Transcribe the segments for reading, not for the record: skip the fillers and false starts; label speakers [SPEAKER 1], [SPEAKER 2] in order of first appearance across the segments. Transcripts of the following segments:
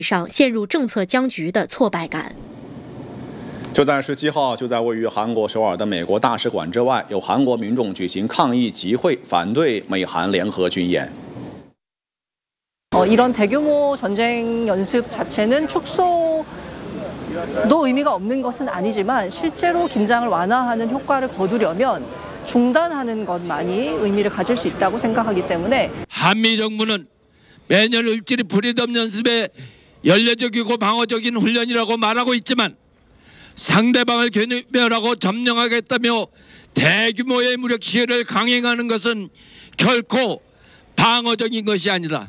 [SPEAKER 1] 上陷入政策僵局的挫败感。
[SPEAKER 2] 就在17号，就在位于韩国首尔的美国大使馆之外，有韩国民众举行抗议集会，反对美韩联合军演。
[SPEAKER 3] 이런 대규모 전쟁 연습 자체는 축소도 의미가 없는 것은 아니지만 실제로 긴장을 완화하는 효과를 거두려면 중단하는 것만이 의미를 가질 수 있다고 생각하기 때문에
[SPEAKER 4] 한미 정부는 매년 을지리 프리덤 연습에 연례적이고 방어적인 훈련이라고 말하고 있지만 상대방을 괴멸하고 점령하겠다며 대규모의 무력 시위를 강행하는 것은 결코 방어적인 것이 아니다.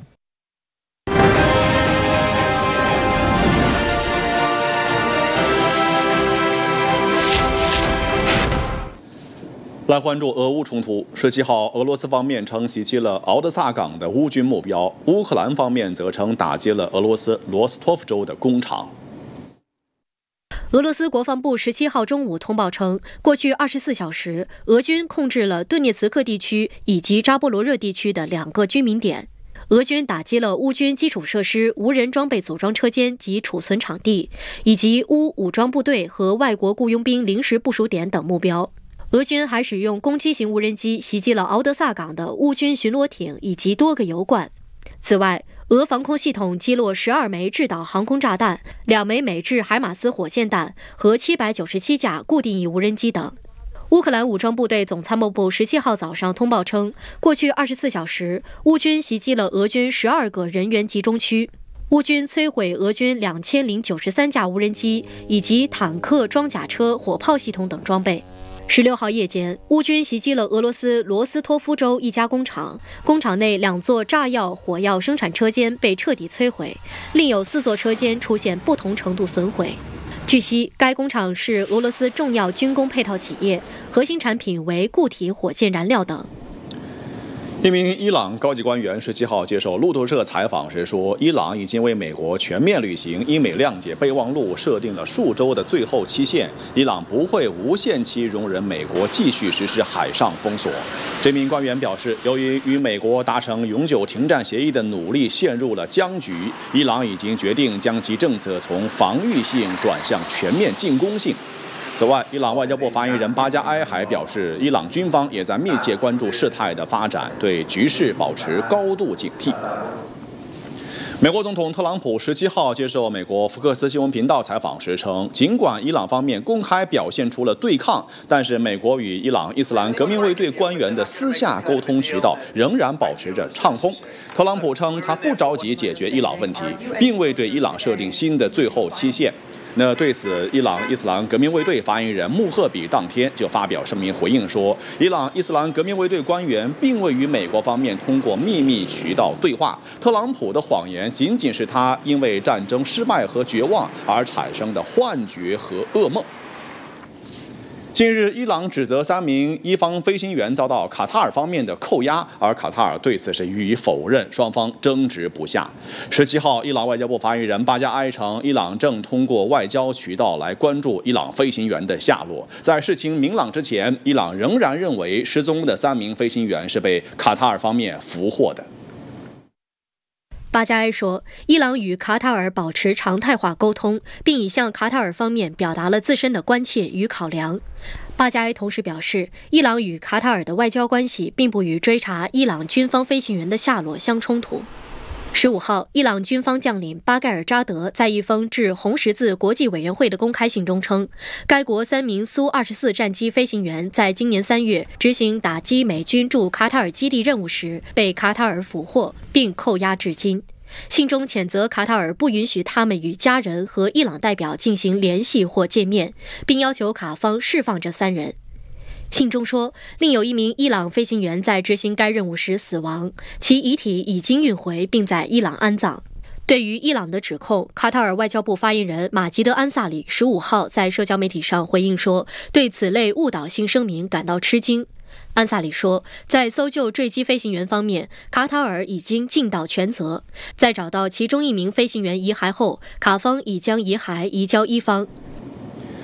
[SPEAKER 2] 来关注俄乌冲突。17号，俄罗斯方面称袭击了敖德萨港的乌军目标，乌克兰方面则称打击了俄罗斯罗斯托夫州的工厂。
[SPEAKER 1] 俄罗斯国防部17号中午通报称，过去24小时，俄军控制了顿涅茨克地区以及扎波罗热地区的2个居民点。俄军打击了乌军基础设施、无人装备组装车间及储存场地，以及乌武装部队和外国雇佣兵临时部署点等目标。俄军还使用攻击型无人机袭击了敖德萨港的乌军巡逻艇以及多个油罐。此外，俄防空系统击落12枚制导航空炸弹、2枚美制海马斯火箭弹和797架固定翼无人机等。乌克兰武装部队总参谋部17号早上通报称，过去24小时，乌军袭击了俄军12个人员集中区。乌军摧毁俄军2093架无人机以及坦克、装甲车、火炮系统等装备。16号夜间，乌军袭击了俄罗斯罗斯托夫州一家工厂，工厂内2座炸药、火药生产车间被彻底摧毁，另有4座车间出现不同程度损毁。据悉，该工厂是俄罗斯重要军工配套企业，核心产品为固体火箭燃料等。
[SPEAKER 2] 一名伊朗高级官员17号接受路透社采访时说，伊朗已经为美国全面履行英美谅解备忘录设定了数周的最后期限，伊朗不会无限期容忍美国继续实施海上封锁。这名官员表示，由于与美国达成永久停战协议的努力陷入了僵局，伊朗已经决定将其政策从防御性转向全面进攻性。此外，伊朗外交部发言人巴加埃还表示，伊朗军方也在密切关注事态的发展，对局势保持高度警惕。美国总统特朗普17号接受美国福克斯新闻频道采访时称，尽管伊朗方面公开表现出了对抗，但是美国与伊朗伊斯兰革命卫队官员的私下沟通渠道仍然保持着畅通。特朗普称，他不着急解决伊朗问题，并未对伊朗设定新的最后期限。对此，伊朗伊斯兰革命卫队发言人穆赫比当天就发表声明回应说，伊朗伊斯兰革命卫队官员并未与美国方面通过秘密渠道对话，特朗普的谎言仅仅是他因为战争失败和绝望而产生的幻觉和噩梦。近日，伊朗指责3名伊方飞行员遭到卡塔尔方面的扣押，而卡塔尔对此是予以否认，双方争执不下。17号，伊朗外交部发言人巴加埃称，伊朗正通过外交渠道来关注伊朗飞行员的下落。在事情明朗之前，伊朗仍然认为失踪的3名飞行员是被卡塔尔方面俘获的。
[SPEAKER 1] 巴加埃说，伊朗与卡塔尔保持常态化沟通，并已向卡塔尔方面表达了自身的关切与考量。巴加埃同时表示，伊朗与卡塔尔的外交关系并不与追查伊朗军方飞行员的下落相冲突。15号，伊朗军方将领巴盖尔扎德在一封致红十字国际委员会的公开信中称，该国3名苏24战机飞行员在今年3月执行打击美军驻卡塔尔基地任务时被卡塔尔俘获，并扣押至今。信中谴责卡塔尔不允许他们与家人和伊朗代表进行联系或见面，并要求卡方释放这3人。信中说，另有1名伊朗飞行员在执行该任务时死亡，其遗体已经运回并在伊朗安葬。对于伊朗的指控，卡塔尔外交部发言人马吉德·安萨里15号在社交媒体上回应说，对此类误导性声明感到吃惊。安萨里说，在搜救坠机飞行员方面，卡塔尔已经尽到全责。在找到其中1名飞行员遗骸后，卡方已将遗骸移交伊方。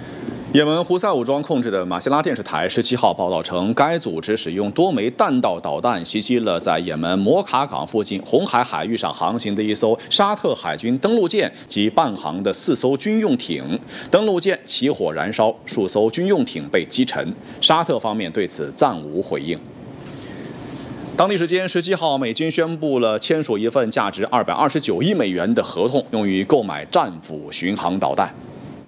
[SPEAKER 2] 也门胡塞武装控制的马希拉电视台17号报道称，该组织使用多枚弹道导弹袭击了在也门摩卡港附近红海海域上航行的一艘沙特海军登陆舰及伴航的4艘军用艇。登陆舰起火燃烧，数艘军用艇被击沉。沙特方面对此暂无回应。当地时间17号，美军宣布了签署一份价值229亿美元的合同，用于购买战斧巡航导弹。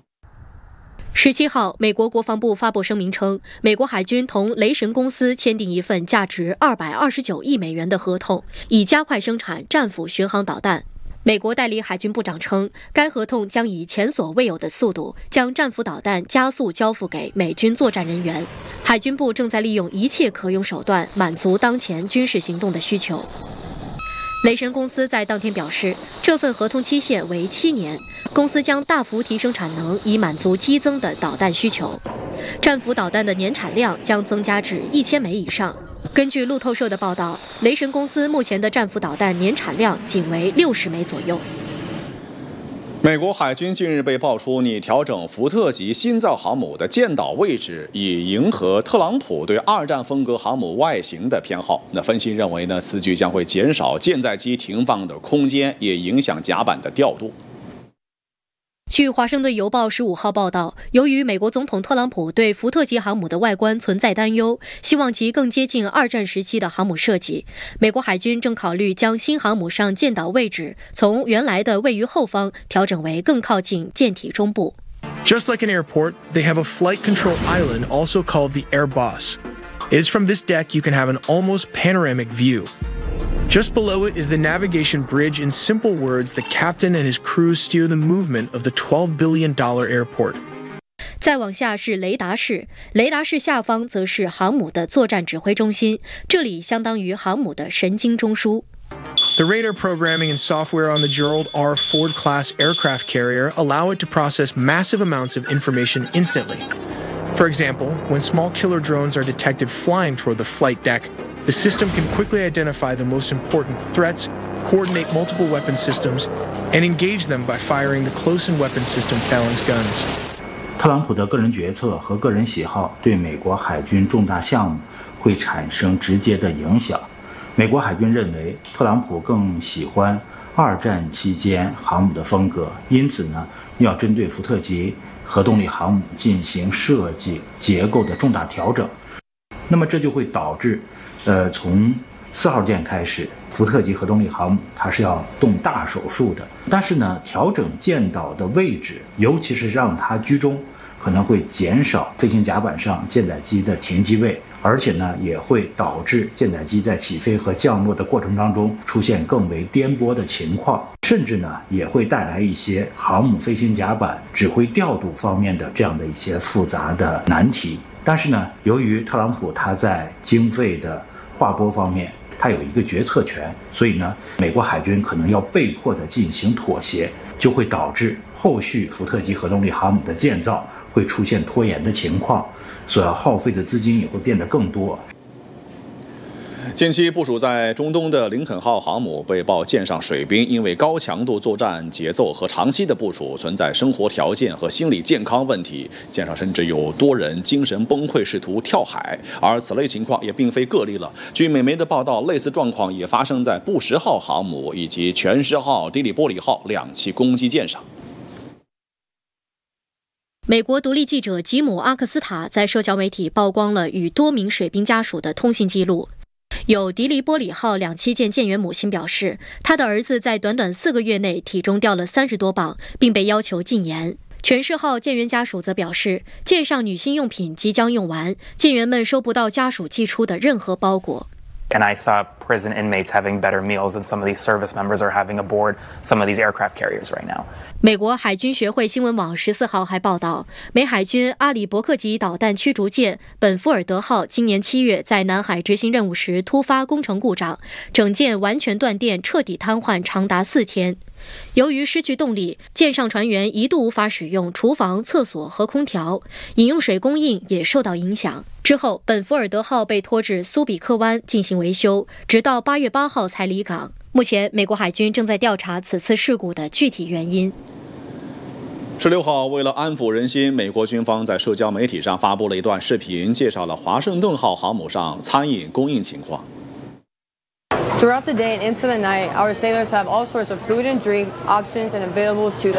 [SPEAKER 1] 17号，美国国防部发布声明称，美国海军同雷神公司签订一份价值229亿美元的合同，以加快生产战斧巡航导弹。美国代理海军部长称，该合同将以前所未有的速度将战斧导弹加速交付给美军作战人员。海军部正在利用一切可用手段满足当前军事行动的需求。雷神公司在当天表示，这份合同期限为7年，公司将大幅提升产能，以满足激增的导弹需求。战斧导弹的年产量将增加至1000枚以上。根据路透社的报道，雷神公司目前的战斧导弹年产量仅为60枚左右。
[SPEAKER 2] 美国海军近日被爆出拟调整福特级新造航母的建岛位置，以迎合特朗普对二战风格航母外形的偏好。分析认为此举将会减少舰载机停放的空间，也影响甲板的调度。
[SPEAKER 1] 据《华盛顿邮报》15号报道，由于美国总统特朗普对福特级航母的外观存在担忧，希望其更接近二战时期的航母设计，美国海军正考虑将新航母上舰岛位置从原来的位于后方调整为更靠近舰体中部。
[SPEAKER 5] Just like an airport, they have a flight control island also called the Air Boss. It is from this deck you can have an almost panoramic view.Just below it is the navigation bridge. In simple words, the captain and his crew steer the movement of the $12 billion airport.
[SPEAKER 1] 再往下是雷达室，雷达室下方则是航母的作战指挥中心，这里相当于航母的神经中枢。
[SPEAKER 5] The radar programming and software on the Gerald R. Ford-class aircraft carrier allow it to process massive amounts of information instantly.For example, when small killer drones are detected flying toward the flight deck, the system can quickly identify the most important threats, coordinate multiple weapon systems, and engage them by firing the close-in weapon system phalanx guns.
[SPEAKER 6] 特朗普的个人决策和个人喜好对美国海军重大项目会产生直接的影响。美国海军认为，特朗普更喜欢二战期间航母的风格，因此要针对福特级核动力航母进行设计结构的重大调整。那么这就会导致从4号舰开始，福特级核动力航母它是要动大手术的。但是调整舰岛的位置，尤其是让它居中，可能会减少飞行甲板上舰载机的停机位，而且也会导致舰载机在起飞和降落的过程当中出现更为颠簸的情况，甚至也会带来一些航母飞行甲板指挥调度方面的这样的一些复杂的难题。但是由于特朗普他在经费的划拨方面他有一个决策权，所以美国海军可能要被迫的进行妥协，就会导致后续福特级核动力航母的建造会出现拖延的情况，所要耗费的资金也会变得更多。
[SPEAKER 2] 近期部署在中东的林肯号航母被曝舰上水兵因为高强度作战节奏和长期的部署存在生活条件和心理健康问题，舰上甚至有多人精神崩溃试图跳海，而此类情况也并非个例了。据美媒的报道，类似状况也发生在布什号航母以及全狮号、迪里波里号2栖攻击舰上。
[SPEAKER 1] 美国独立记者吉姆·阿克斯塔在社交媒体曝光了与多名水兵家属的通信记录。有迪利波里号2栖舰舰员母亲表示，他的儿子在短短4个月内体重掉了30多磅，并被要求禁言。全狮号舰员家属则表示，舰上女性用品即将用完，舰员们收不到家属寄出的任何包裹。
[SPEAKER 7] And I saw prison inmates having better meals than some of these service members are having aboard some of these aircraft carriers right now.
[SPEAKER 1] 美国海军学会新闻网14号还报道，美海军阿里伯克级导弹驱逐舰本福尔德号今年7月在南海执行任务时突发工程故障，整舰完全断电，彻底瘫痪长达4天。由于失去动力，舰上船员一度无法使用厨房、厕所和空调，饮用水供应也受到影响。之后，本福尔德号被拖至苏比克湾进行维修，直到8月8号才离港。目前，美国海军正在调查此次事故的具体原因。
[SPEAKER 2] 16号，为了安抚人心，美国军方在社交媒体上发布了一段视频，介绍了华盛顿号航母上餐饮供应情况。
[SPEAKER 8] Throughout the day and into the night, our sailors have all sorts of food and drink options and available to them.